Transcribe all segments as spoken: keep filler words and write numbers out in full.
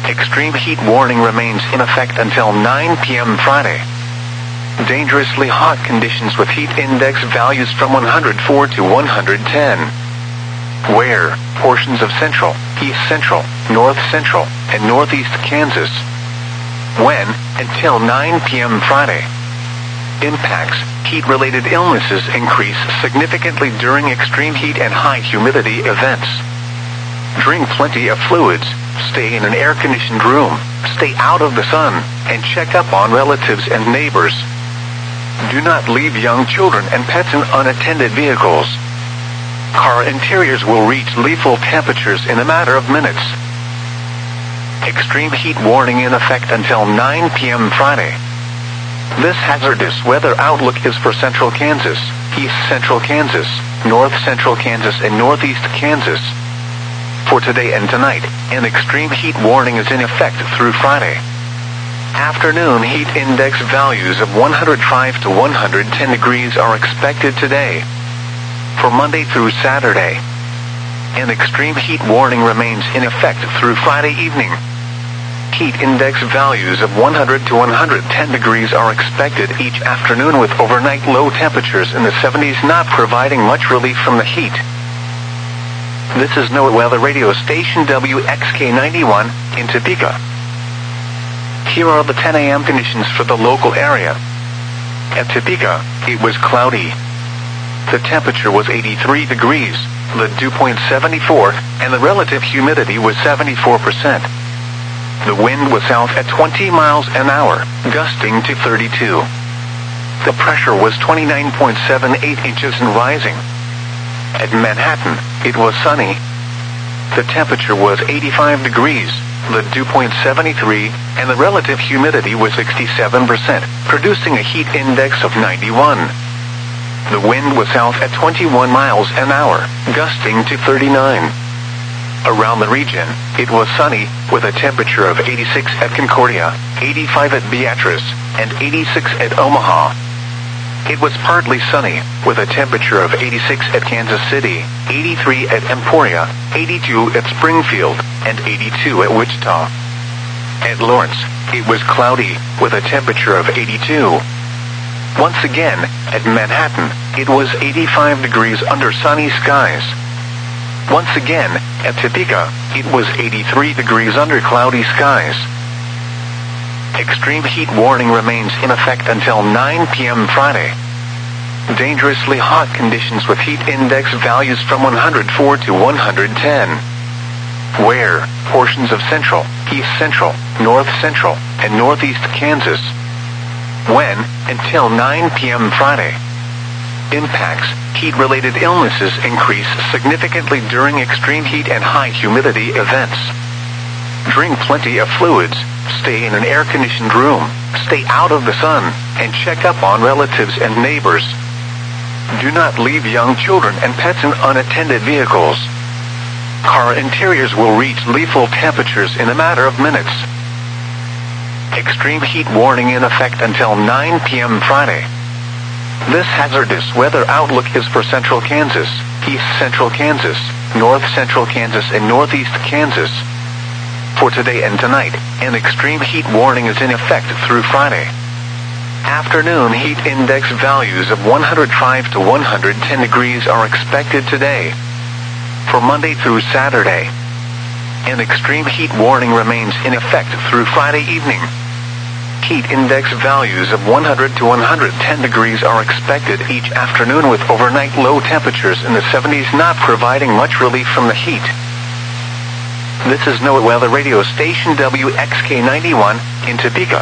Extreme heat warning remains in effect until nine p.m. Friday. Dangerously hot conditions with heat index values from one hundred four to one hundred ten. Where? Portions of central, east central, north central, and northeast Kansas. When? Until nine p.m. Friday. Impacts. Heat-related illnesses increase significantly during extreme heat and high humidity events. Drink plenty of fluids. Stay in an air-conditioned room, stay out of the sun, and check up on relatives and neighbors. Do not leave young children and pets in unattended vehicles. Car interiors will reach lethal temperatures in a matter of minutes. Extreme heat warning in effect until nine p.m. Friday. This hazardous weather outlook is for central Kansas, east central Kansas, north central Kansas, and northeast Kansas. For today and tonight, an extreme heat warning is in effect through Friday. Afternoon heat index values of one hundred five to one hundred ten degrees are expected today. For Monday through Saturday, an extreme heat warning remains in effect through Friday evening. Heat index values of one hundred to one hundred ten degrees are expected each afternoon, with overnight low temperatures in the seventies not providing much relief from the heat. This is NOAA Weather Radio Station W X K ninety-one in Topeka. Here are the ten a.m. conditions for the local area. At Topeka, it was cloudy. The temperature was eighty-three degrees, the dew point seventy-four, and the relative humidity was seventy-four percent. The wind was south at twenty miles an hour, gusting to thirty-two. The pressure was twenty-nine point seven eight inches and rising. At Manhattan, it was sunny. The temperature was eighty-five degrees, the dew point seventy-three, and the relative humidity was sixty-seven percent, producing a heat index of ninety-one. The wind was south at twenty-one miles an hour, gusting to thirty-nine. Around the region, it was sunny, with a temperature of eighty-six at Concordia, eighty-five at Beatrice, and eighty-six at Omaha. It was partly sunny, with a temperature of eighty-six at Kansas City, eighty-three at Emporia, eighty-two at Springfield, and eighty-two at Wichita. At Lawrence, it was cloudy, with a temperature of eighty-two. Once again, at Manhattan, it was eighty-five degrees under sunny skies. Once again, at Topeka, it was eighty-three degrees under cloudy skies. Extreme heat warning remains in effect until nine p.m. Friday. Dangerously hot conditions with heat index values from one hundred four to one hundred ten. Where? Portions of central, east central, north central, and northeast Kansas. When? Until nine p.m. Friday. Impacts. Heat-related illnesses increase significantly during extreme heat and high humidity events. Drink plenty of fluids. Stay in an air-conditioned room, stay out of the sun, and check up on relatives and neighbors. Do not leave young children and pets in unattended vehicles. Car interiors will reach lethal temperatures in a matter of minutes. Extreme heat warning in effect until nine p.m. Friday. This hazardous weather outlook is for central Kansas, east central Kansas, north central Kansas, and northeast Kansas. For today and tonight, an extreme heat warning is in effect through Friday. Afternoon heat index values of one hundred five to one hundred ten degrees are expected today. For Monday through Saturday, an extreme heat warning remains in effect through Friday evening. Heat index values of one hundred to one hundred ten degrees are expected each afternoon, with overnight low temperatures in the seventies not providing much relief from the heat. This is NOAA Weather Radio Station W X K ninety-one in Topeka.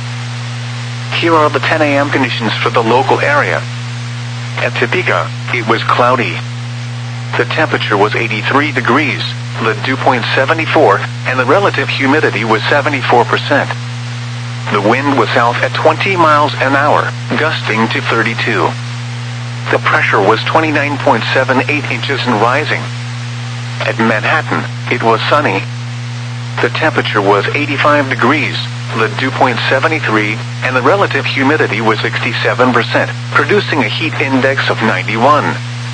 Here are the ten a.m. conditions for the local area. At Topeka, it was cloudy. The temperature was eighty-three degrees, the dew point seventy-four, and the relative humidity was seventy-four percent. The wind was south at twenty miles an hour, gusting to thirty-two. The pressure was twenty-nine point seven eight inches and rising. At Manhattan, it was sunny. The temperature was eighty-five degrees, the dew point seventy-three, and the relative humidity was sixty-seven percent, producing a heat index of ninety-one.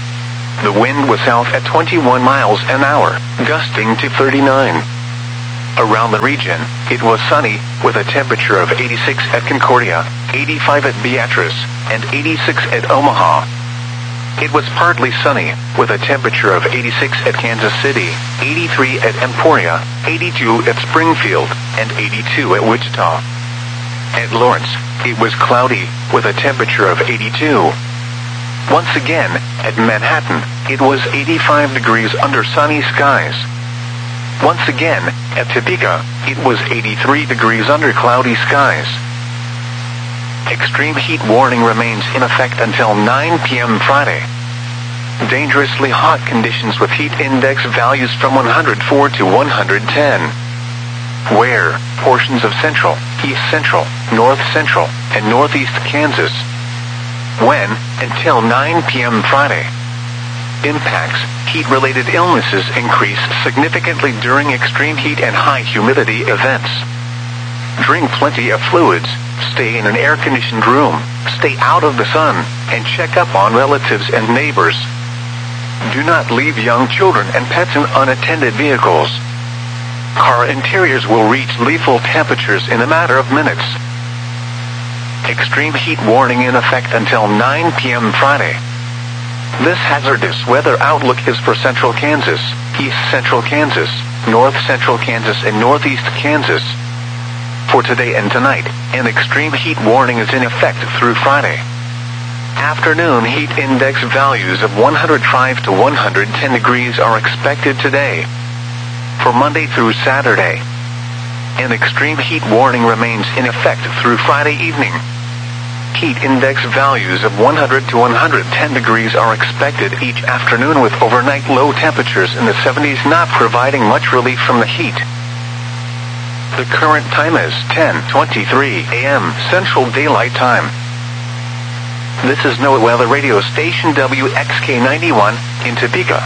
The wind was south at twenty-one miles an hour, gusting to thirty-nine. Around the region, it was sunny, with a temperature of eighty-six at Concordia, eighty-five at Beatrice, and eighty-six at Omaha. It was partly sunny, with a temperature of eighty-six at Kansas City, eighty-three at Emporia, eighty-two at Springfield, and eighty-two at Wichita. At Lawrence, it was cloudy, with a temperature of eighty-two. Once again, at Manhattan, it was eighty-five degrees under sunny skies. Once again, at Topeka, it was eighty-three degrees under cloudy skies. Extreme heat warning remains in effect until nine p.m. Friday. Dangerously hot conditions with heat index values from one hundred four to one hundred ten. Where portions of central, east central, north central, and northeast Kansas. When until nine p.m. Friday. Impacts, heat-related illnesses increase significantly during extreme heat and high humidity events. Drink plenty of fluids, stay in an air-conditioned room, stay out of the sun, and check up on relatives and neighbors. Do not leave young children and pets in unattended vehicles. Car interiors will reach lethal temperatures in a matter of minutes. Extreme heat warning in effect until nine p.m. Friday. This hazardous weather outlook is for central Kansas, east central Kansas, north central Kansas, and northeast Kansas. For today and tonight, an extreme heat warning is in effect through Friday. Afternoon heat index values of one hundred five to one hundred ten degrees are expected today. For Monday through Saturday, an extreme heat warning remains in effect through Friday evening. Heat index values of one hundred to one hundred ten degrees are expected each afternoon, with overnight low temperatures in the seventies not providing much relief from the heat. The current time is ten twenty-three a.m. Central Daylight Time. This is NOAA Weather Radio Station W X K ninety-one in Topeka.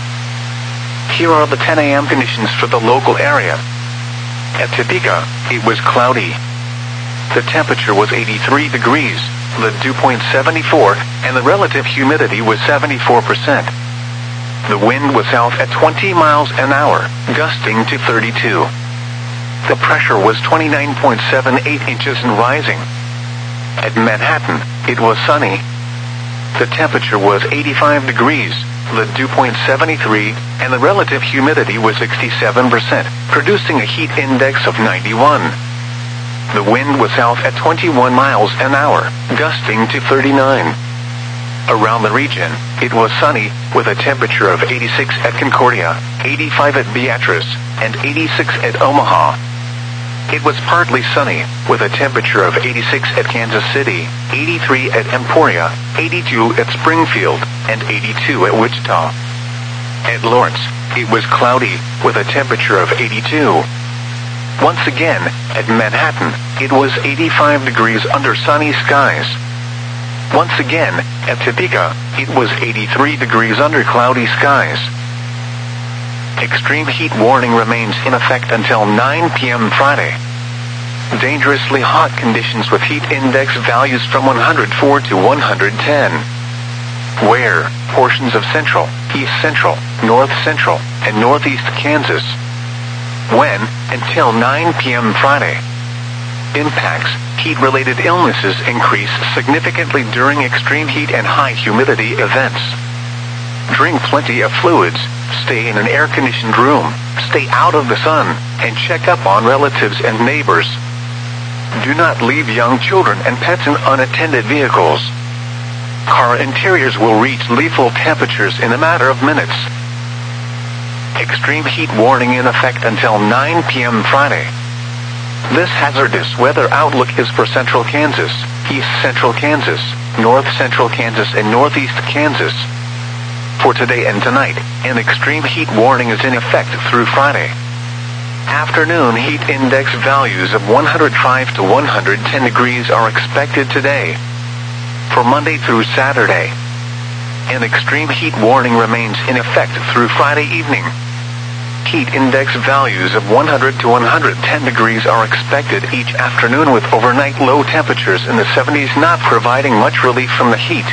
Here are the ten a.m. conditions for the local area. At Topeka, it was cloudy. The temperature was eighty-three degrees, the dew point seventy-four, and the relative humidity was seventy-four percent. The wind was south at twenty miles an hour, gusting to thirty-two. The pressure was twenty-nine point seven eight inches and rising. At Manhattan, it was sunny. The temperature was eighty-five degrees, the dew point seventy-three, and the relative humidity was sixty-seven percent, producing a heat index of ninety-one. The wind was south at twenty-one miles an hour, gusting to thirty-nine. Around the region, it was sunny, with a temperature of eighty-six at Concordia, eighty-five at Beatrice, and eighty-six at Omaha. It was partly sunny, with a temperature of eighty-six at Kansas City, eighty-three at Emporia, eighty-two at Springfield, and eighty-two at Wichita. At Lawrence, it was cloudy, with a temperature of eighty-two. Once again, at Manhattan, it was eighty-five degrees under sunny skies. Once again, at Topeka, it was eighty-three degrees under cloudy skies. Extreme heat warning remains in effect until nine p.m. Friday. Dangerously hot conditions with heat index values from one hundred four to one hundred ten. Where portions of central, east central, north central, and northeast Kansas. When until nine p.m. Friday. Impacts, heat-related illnesses increase significantly during extreme heat and high humidity events. Drink plenty of fluids, stay in an air-conditioned room, stay out of the sun, and check up on relatives and neighbors. Do not leave young children and pets in unattended vehicles. Car interiors will reach lethal temperatures in a matter of minutes. Extreme heat warning in effect until nine p.m. Friday. This hazardous weather outlook is for central Kansas, east central Kansas, north central Kansas, and northeast Kansas. For today and tonight, an extreme heat warning is in effect through Friday. Afternoon heat index values of one hundred five to one hundred ten degrees are expected today. For Monday through Saturday, an extreme heat warning remains in effect through Friday evening. Heat index values of one hundred to one hundred ten degrees are expected each afternoon, with overnight low temperatures in the seventies not providing much relief from the heat.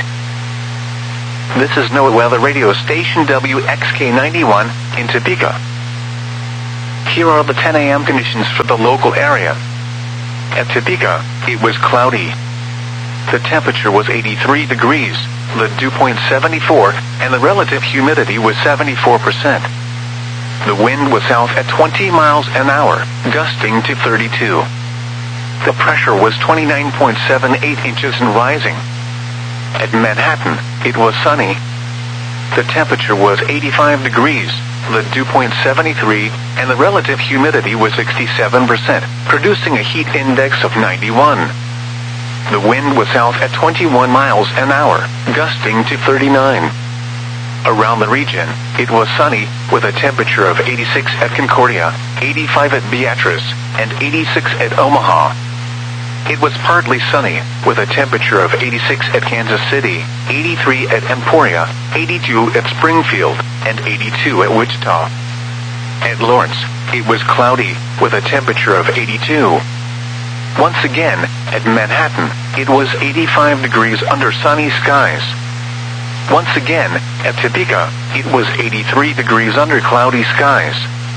This is NOAA Weather Radio Station W X K ninety-one in Topeka. Here are the ten a.m. conditions for the local area. At Topeka, it was cloudy. The temperature was eighty-three degrees, the dew point seventy-four, and the relative humidity was seventy-four percent. The wind was south at twenty miles an hour, gusting to thirty-two. The pressure was twenty-nine point seven eight inches and rising. At Manhattan, it was sunny. The temperature was eighty-five degrees, the dew point seventy-three, and the relative humidity was sixty-seven percent, producing a heat index of ninety-one. The wind was south at twenty-one miles an hour, gusting to thirty-nine. Around the region, it was sunny, with a temperature of eighty-six at Concordia, eighty-five at Beatrice, and eighty-six at Omaha. It was partly sunny, with a temperature of eighty-six at Kansas City, eighty-three at Emporia, eighty-two at Springfield, and eighty-two at Wichita. At Lawrence, it was cloudy, with a temperature of eighty-two. Once again, at Manhattan, it was eighty-five degrees under sunny skies. Once again, at Topeka, it was eighty-three degrees under cloudy skies.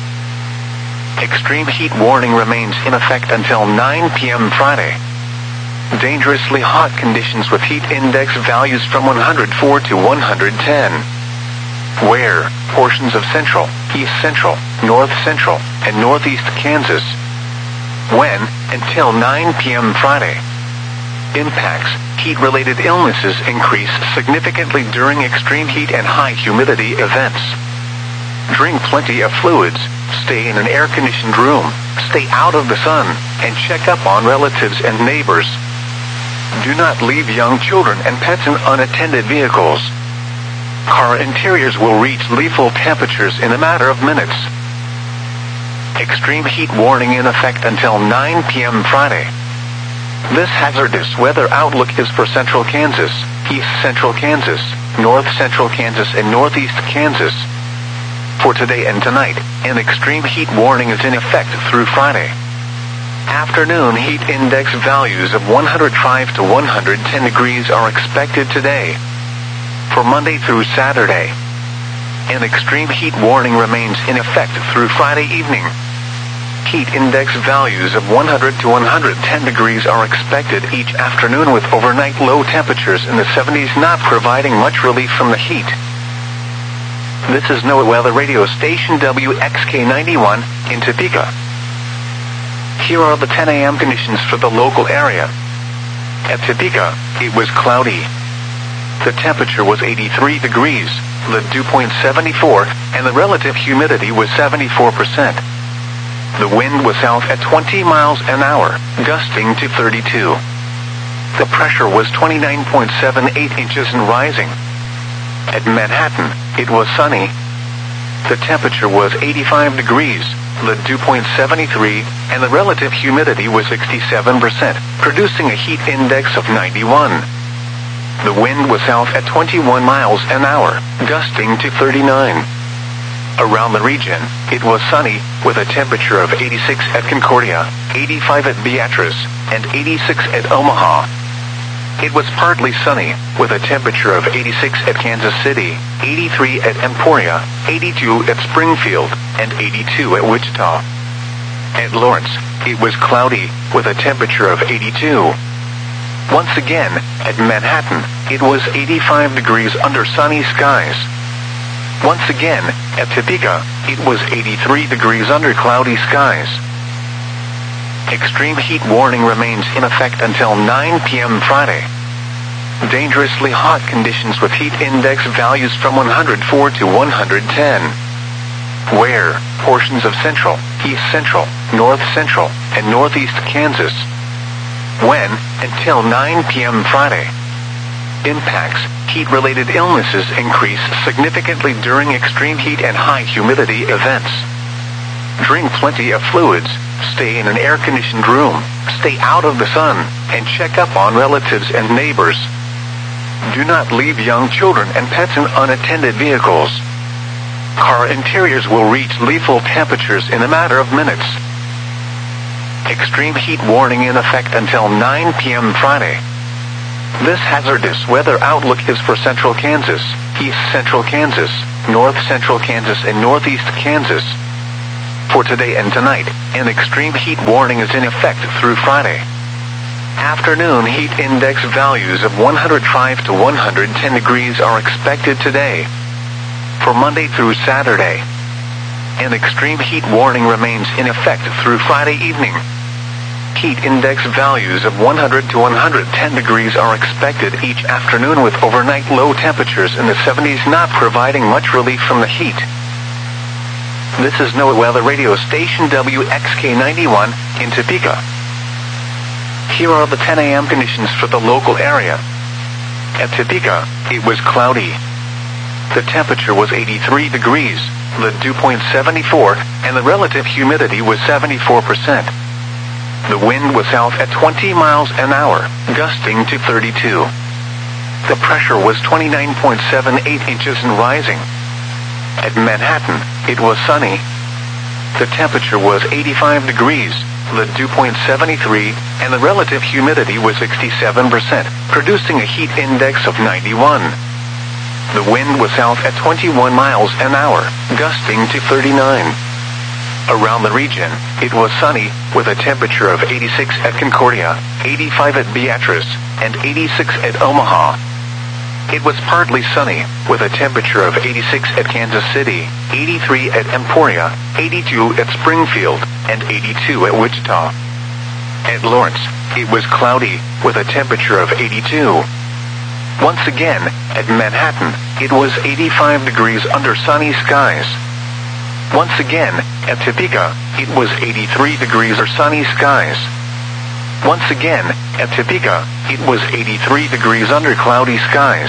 Extreme heat warning remains in effect until nine p.m. Friday. Dangerously hot conditions with heat index values from one hundred four to one hundred ten. Where? Portions of central, east central, north central, and northeast Kansas. When? Until nine p.m. Friday. Impacts. Heat-related illnesses increase significantly during extreme heat and high humidity events. Drink plenty of fluids, stay in an air-conditioned room, stay out of the sun, and check up on relatives and neighbors. Do not leave young children and pets in unattended vehicles. Car interiors will reach lethal temperatures in a matter of minutes. Extreme heat warning in effect until nine p.m. Friday. This hazardous weather outlook is for central Kansas, east central Kansas, north central Kansas, and northeast Kansas. For today and tonight, an extreme heat warning is in effect through Friday. Afternoon heat index values of one hundred five to one hundred ten degrees are expected today. For Monday through Saturday, an extreme heat warning remains in effect through Friday evening. Heat index values of one hundred to one hundred ten degrees are expected each afternoon, with overnight low temperatures in the seventies not providing much relief from the heat. This is NOAA Weather Radio Station W X K ninety-one in Topeka. Here are the ten a.m. conditions for the local area. At Topeka, it was cloudy. The temperature was eighty-three degrees, the dew point seventy-four, and the relative humidity was seventy-four percent. The wind was south at twenty miles an hour, gusting to thirty-two. The pressure was twenty-nine point seven eight inches and rising. At Manhattan, it was sunny. The temperature was eighty-five degrees, the dew point seventy-three, and the relative humidity was sixty-seven percent, producing a heat index of ninety-one. The wind was south at twenty-one miles an hour, gusting to thirty-nine. Around the region, it was sunny, with a temperature of eighty-six at Concordia, eighty-five at Beatrice, and eighty-six at Omaha. It was partly sunny, with a temperature of eighty-six at Kansas City, eighty-three at Emporia, eighty-two at Springfield, and eighty-two at Wichita. At Lawrence, it was cloudy, with a temperature of eighty-two. Once again, at Manhattan, it was eighty-five degrees under sunny skies. Once again, at Topeka, it was eighty-three degrees under cloudy skies. Extreme heat warning remains in effect until nine p.m. Friday. Dangerously hot conditions with heat index values from one hundred four to one hundred ten. Where? Portions of central, east central, north central, and northeast Kansas. When? Until nine p.m. Friday. Impacts. Heat-related illnesses increase significantly during extreme heat and high humidity events. Drink plenty of fluids, stay in an air-conditioned room, stay out of the sun, and check up on relatives and neighbors. Do not leave young children and pets in unattended vehicles. Car interiors will reach lethal temperatures in a matter of minutes. Extreme heat warning in effect until nine p.m. Friday. This hazardous weather outlook is for central Kansas, east central Kansas, north central Kansas, and northeast Kansas. For today and tonight, an extreme heat warning is in effect through Friday. Afternoon heat index values of one hundred five to one hundred ten degrees are expected today. For Monday through Saturday, an extreme heat warning remains in effect through Friday evening. Heat index values of one hundred to one hundred ten degrees are expected each afternoon, with overnight low temperatures in the seventies not providing much relief from the heat. This is NOAA Weather Radio Station W X K ninety-one in Topeka. Here are the ten a.m. conditions for the local area. At Topeka, it was cloudy. The temperature was eighty-three degrees, the dew point seventy-four, and the relative humidity was seventy-four percent. The wind was south at twenty miles an hour, gusting to thirty-two. The pressure was twenty-nine point seven eight inches and rising. At Manhattan, it was sunny. The temperature was eighty-five degrees, the dew point seventy-three, and the relative humidity was sixty-seven percent, producing a heat index of ninety-one. The wind was south at twenty-one miles an hour, gusting to thirty-nine. Around the region, it was sunny, with a temperature of eighty-six at Concordia, eighty-five at Beatrice, and eighty-six at Omaha. It was partly sunny, with a temperature of eighty-six at Kansas City, eighty-three at Emporia, eighty-two at Springfield, and eighty-two at Wichita. At Lawrence, it was cloudy, with a temperature of eighty-two. Once again, at Manhattan, it was eighty-five degrees under sunny skies. Once again, at Topeka, it was eighty-three degrees or sunny skies. Once again, at Topeka, it was eighty-three degrees under cloudy skies.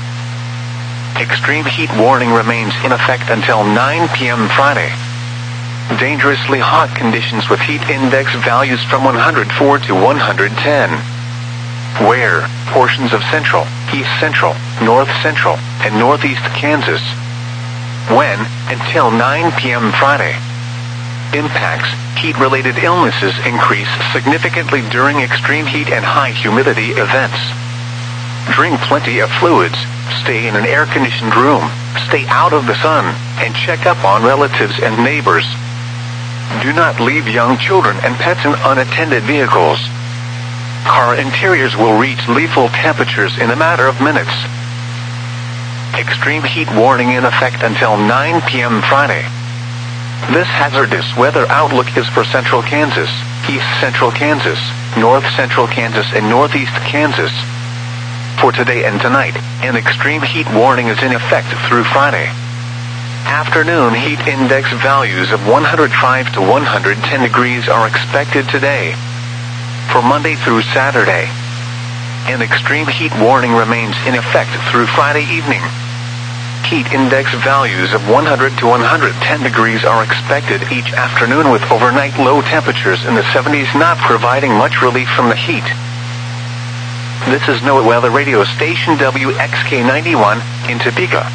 Extreme heat warning remains in effect until nine p.m. Friday. Dangerously hot conditions with heat index values from one hundred four to one hundred ten. Where portions of central, east central, north central, and northeast Kansas. When, until nine p.m. Friday. Impacts, heat-related illnesses increase significantly during extreme heat and high humidity events. Drink plenty of fluids, stay in an air-conditioned room, stay out of the sun, and check up on relatives and neighbors. Do not leave young children and pets in unattended vehicles. Car interiors will reach lethal temperatures in a matter of minutes. Extreme heat warning in effect until nine p.m. Friday. This hazardous weather outlook is for central Kansas, east central Kansas, north central Kansas, and northeast Kansas. For today and tonight, an extreme heat warning is in effect through Friday. Afternoon heat index values of one hundred five to one hundred ten degrees are expected today. For Monday through Saturday, an extreme heat warning remains in effect through Friday evening. Heat index values of one hundred to one hundred ten degrees are expected each afternoon, with overnight low temperatures in the seventies not providing much relief from the heat. This is NOAA Weather Radio Station W X K ninety-one in Topeka.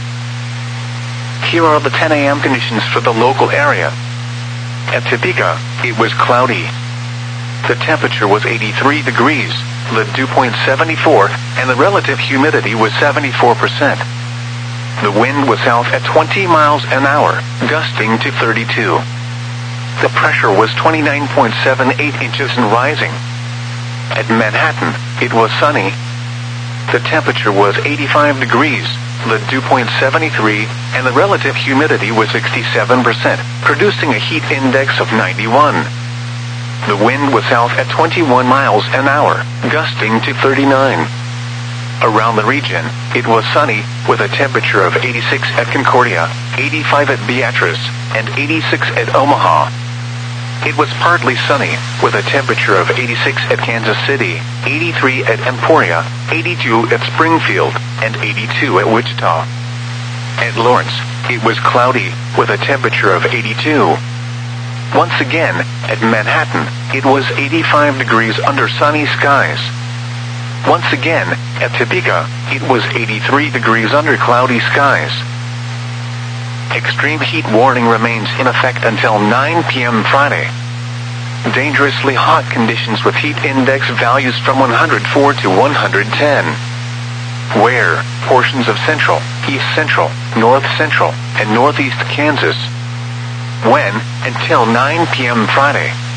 Here are the ten a.m. conditions for the local area. At Topeka, it was cloudy. The temperature was eighty-three degrees, the dew point seventy-four, and the relative humidity was seventy-four percent. The wind was south at twenty miles an hour, gusting to thirty-two. The pressure was twenty-nine point seven eight inches and rising. At Manhattan, it was sunny. The temperature was eighty-five degrees, the dew point seventy-three, and the relative humidity was sixty-seven percent, producing a heat index of ninety-one. The wind was south at twenty-one miles an hour, gusting to thirty-nine. Around the region, it was sunny, with a temperature of eighty-six at Concordia, eighty-five at Beatrice, and eighty-six at Omaha. It was partly sunny, with a temperature of eighty-six at Kansas City, eighty-three at Emporia, eighty-two at Springfield, and eighty-two at Wichita. At Lawrence, it was cloudy, with a temperature of eighty-two. Once again, at Manhattan, it was eighty-five degrees under sunny skies. Once again, at Topeka, it was eighty-three degrees under cloudy skies. Extreme heat warning remains in effect until nine p.m. Friday. Dangerously hot conditions with heat index values from one hundred four to one hundred ten. Where portions of central, east central, north central, and northeast Kansas. when, until nine p.m. Friday.